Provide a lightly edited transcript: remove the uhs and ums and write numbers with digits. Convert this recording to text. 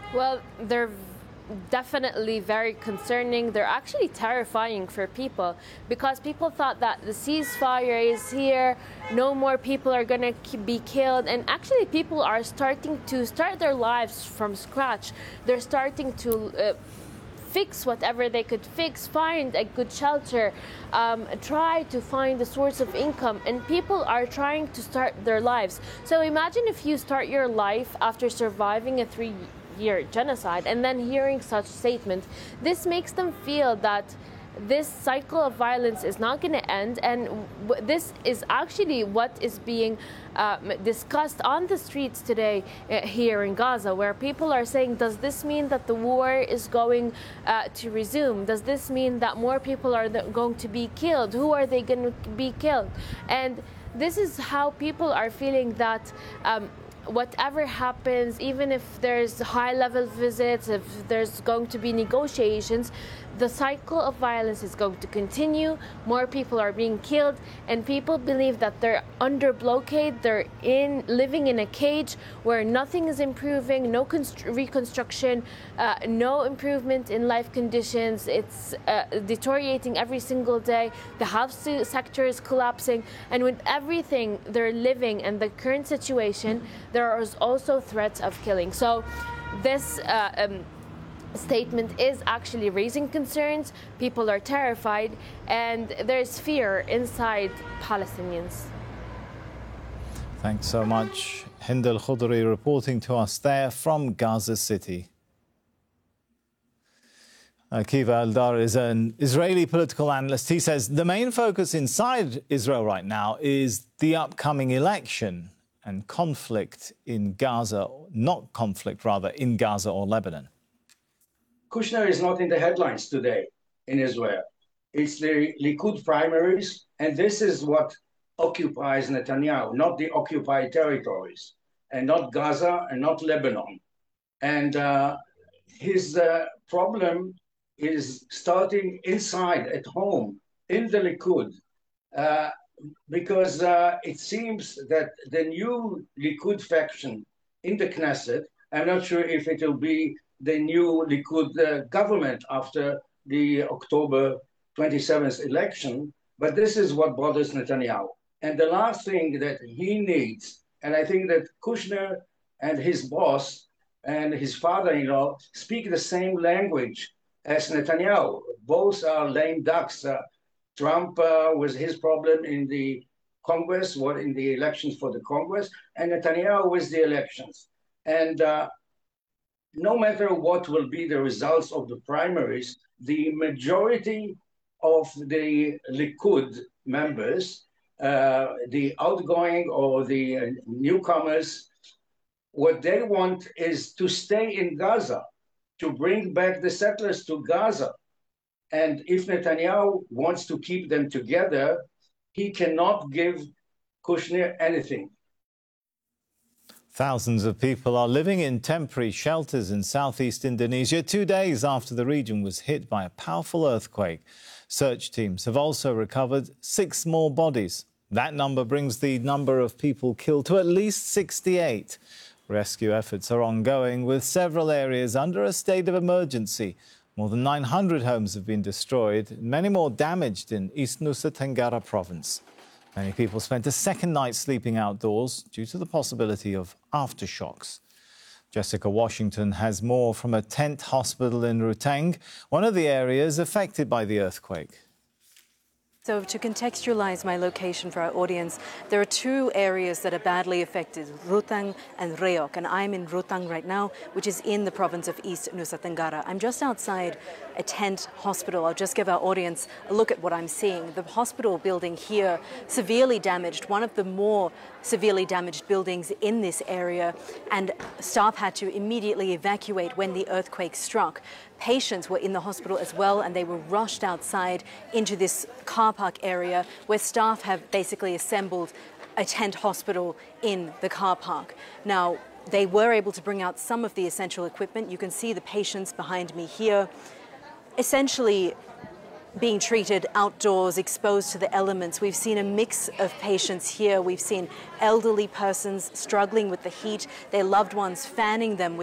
Well, they're definitely very concerning. They're actually terrifying for people because people thought that the ceasefire is here, no more people are going to be killed, and actually people are starting to start their lives from scratch. They're starting to fix whatever they could fix, find a good shelter, try to find a source of income, and people are trying to start their lives. So imagine if you start your life after surviving a 3-year genocide and then hearing such statements. This makes them feel that this cycle of violence is not going to end, and this is actually what is being discussed on the streets today here in Gaza, where people are saying, does this mean that the war is going to resume? Does this mean that more people are going to be killed? Who are they going to be killed? And this is how people are feeling that whatever happens, even if there's high-level visits, if there's going to be negotiations, the cycle of violence is going to continue. More people are being killed, and people believe that they're under blockade. They're living in a cage where nothing is improving, no reconstruction, no improvement in life conditions. It's deteriorating every single day. The health sector is collapsing, and with everything they're living and the current situation, there is also threats of killing. So this statement is actually raising concerns. People are terrified, and there's fear inside Palestinians. Thanks so much. Hind Al-Khudri reporting to us there from Gaza City. Akiva Eldar is an Israeli political analyst. He says the main focus inside Israel right now is the upcoming election and conflict in Gaza, not conflict, rather, in Gaza or Lebanon. Kushner is not in the headlines today in Israel. It's the Likud primaries, and this is what occupies Netanyahu, not the occupied territories, and not Gaza, and not Lebanon. And his problem is starting inside, at home, in the Likud, because it seems that the new Likud faction in the Knesset, I'm not sure if it will be the new Likud government after the October 27th election, but this is what bothers Netanyahu. And the last thing that he needs, and I think that Kushner and his boss and his father-in-law speak the same language as Netanyahu. Both are lame ducks. Trump was his problem in the Congress, in the elections for the Congress, and Netanyahu with the elections. And no matter what will be the results of the primaries, the majority of the Likud members, the outgoing or the newcomers, what they want is to stay in Gaza, to bring back the settlers to Gaza. And if Netanyahu wants to keep them together, he cannot give Kushner anything. Thousands of people are living in temporary shelters in southeast Indonesia 2 days after the region was hit by a powerful earthquake. Search teams have also recovered 6 more bodies. That number brings the number of people killed to at least 68. Rescue efforts are ongoing, with several areas under a state of emergency. More than 900 homes have been destroyed, and many more damaged in East Nusa Tenggara province. Many people spent a second night sleeping outdoors due to the possibility of aftershocks. Jessica Washington has more from a tent hospital in Ruteng, one of the areas affected by the earthquake. So to contextualize my location for our audience, there are 2 areas that are badly affected, Ruteng and Reok, and I'm in Ruteng right now, which is in the province of East Nusa Tenggara. I'm just outside a tent hospital. I'll just give our audience a look at what I'm seeing. The hospital building here, severely damaged, one of the more severely damaged buildings in this area, and staff had to immediately evacuate when the earthquake struck. Patients were in the hospital as well, and they were rushed outside into this car park area where staff have basically assembled a tent hospital in the car park. Now, they were able to bring out some of the essential equipment. You can see the patients behind me here, essentially being treated outdoors, exposed to the elements. We've seen a mix of patients here. We've seen elderly persons struggling with the heat, their loved ones fanning them with